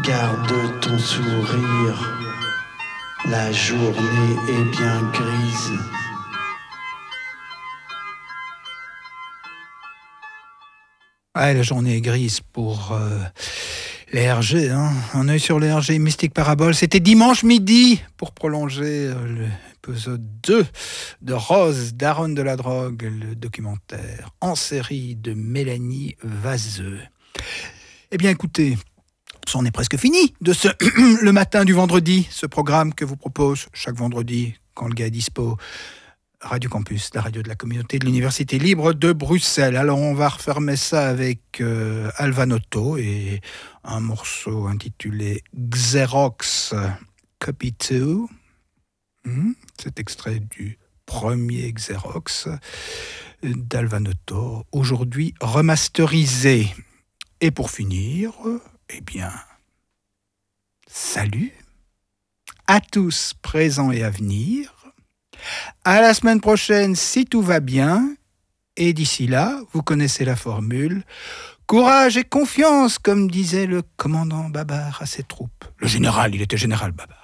Garde ton sourire, la journée est bien grise. Ah, la journée est grise pour les RG. Hein. Un œil sur les RG, Mystique Parabole. C'était dimanche midi pour prolonger l'épisode 2 de Rose, Daronne de la drogue, le documentaire en série de Mélanie Vazeux. Eh bien, écoutez, c'en est presque fini de ce le matin du vendredi, ce programme que vous propose chaque vendredi quand le gars est dispo. Radio Campus, la radio de la communauté de l'Université libre de Bruxelles. Alors on va refermer ça avec Alvanotto et un morceau intitulé Xerox Copy 2. C'est extrait du premier Xerox d'Alvanotto, aujourd'hui remasterisé. Et pour finir, eh bien, salut à tous présents et à venir. À la semaine prochaine, si tout va bien. Et d'ici là, vous connaissez la formule. Courage et confiance, comme disait le commandant Babar à ses troupes. Le général, il était général Babar.